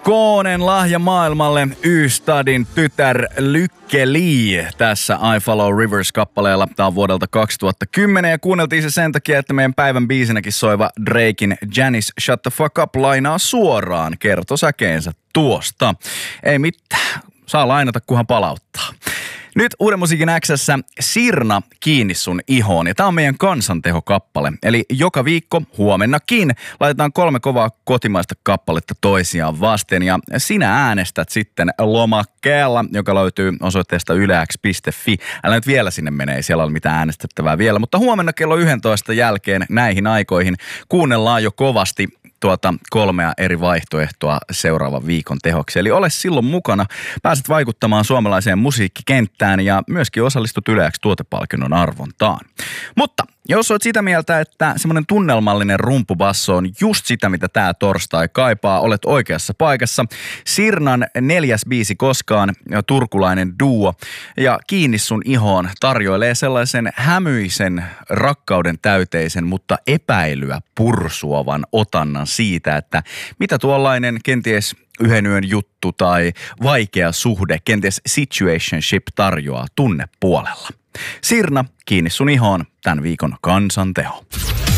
Koonen lahja maailmalle Y-Stadin tytär Lykke Li tässä I Follow Rivers-kappaleella. Tämä on vuodelta 2010 ja kuunneltiin se sen takia, että meidän päivän biisinäkin soiva Draken Janice Shut the Fuck Up lainaa suoraan kertosäkeensä tuosta. Ei mitään, saa lainata kunhan palauttaa. Nyt Uuden musiikin X:ssä Sirna kiinni sun ihoon. Ja tää on meidän kansantehokappale. Eli joka viikko, huomennakin, laitetaan 3 kovaa kotimaista kappaletta toisiaan vasten. Ja sinä äänestät sitten lomakkeella, joka löytyy osoitteesta ylex.fi. Älä nyt vielä sinne mene, ei siellä ole mitään äänestettävää vielä. Mutta huomenna kello 11 jälkeen näihin aikoihin kuunnellaan jo kovasti 3 eri vaihtoehtoa seuraavan viikon tehoksi. Eli ole silloin mukana, pääset vaikuttamaan suomalaiseen musiikkikenttään ja myöskin osallistut Yle X tuotepalkinnon arvontaan. Mutta jos olet sitä mieltä, että semmoinen tunnelmallinen rumpubasso on just sitä, mitä tää torstai kaipaa, olet oikeassa paikassa. Sirnan 4. biisi koskaan, turkulainen duo ja Kiinni sun ihoon tarjoilee sellaisen hämyisen, rakkauden täyteisen, mutta epäilyä pursuavan otannan siitä, että mitä tuollainen kenties yhden yön juttu tai vaikea suhde, kenties situationship tarjoaa tunnepuolella. Sirna, Kiinni sun ihoon, tämän viikon kansanteho.